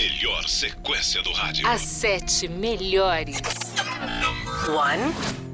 melhor sequência do rádio. As 7 melhores. 1